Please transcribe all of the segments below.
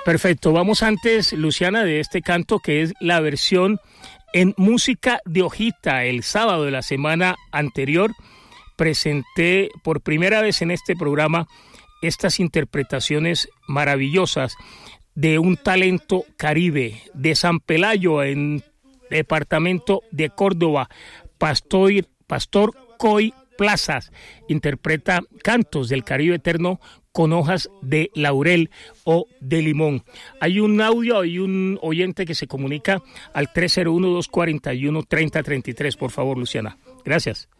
Perfecto, vamos antes, Luciana, de este canto que es la versión en música de hojita. El sábado de la semana anterior presenté por primera vez en este programa estas interpretaciones maravillosas de un talento caribe de San Pelayo, en departamento de Córdoba. Pastor Coy Plazas interpreta cantos del Caribe eterno con hojas de laurel o de limón. Hay un audio, hay un oyente que se comunica al 301-241-3033, por favor, Luciana. Gracias.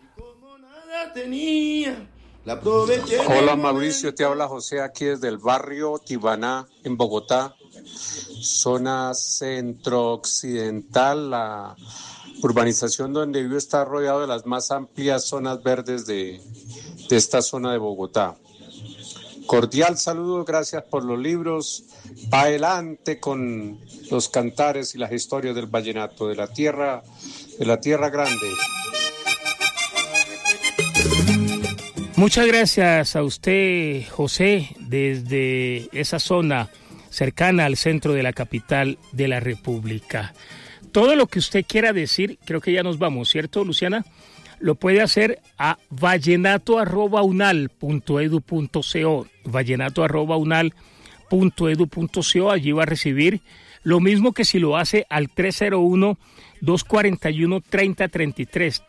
Hola Mauricio, te habla José aquí desde el barrio Tibaná en Bogotá, zona centro-occidental. La urbanización donde vivo está rodeado de las más amplias zonas verdes de esta zona de Bogotá. Cordial saludo, gracias por los libros. Pa' adelante con los cantares y las historias del vallenato, de la tierra grande. Muchas gracias a usted, José, desde esa zona cercana al centro de la capital de la República. Todo lo que usted quiera decir, creo que ya nos vamos, ¿cierto, Luciana? Lo puede hacer a vallenato@unal.edu.co, vallenato@unal.edu.co. Allí va a recibir lo mismo que si lo hace al 301-241-3033,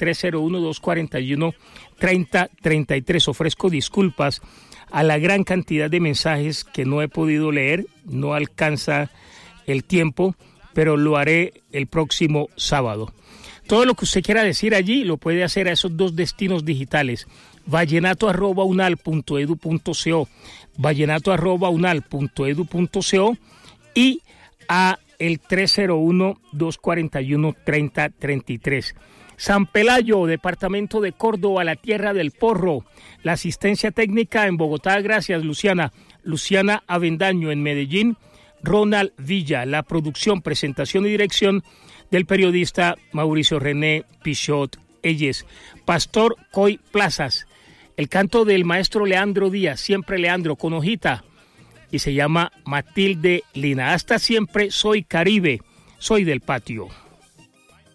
301-241-3033. Ofrezco disculpas a la gran cantidad de mensajes que no he podido leer, no alcanza el tiempo, pero lo haré el próximo sábado. Todo lo que usted quiera decir allí lo puede hacer a esos dos destinos digitales, vallenato@unal.edu.co, vallenato@unal.edu.co y a el 301-241-3033. San Pelayo, departamento de Córdoba, la tierra del porro. La asistencia técnica en Bogotá, gracias Luciana. Luciana Avendaño en Medellín, Ronald Villa. La producción, presentación y dirección del periodista Mauricio René Pichot Elles. Pastor Coy Plazas. El canto del maestro Leandro Díaz, siempre Leandro, con hojita, y se llama Matilde Lina. Hasta siempre, soy Caribe, soy del patio.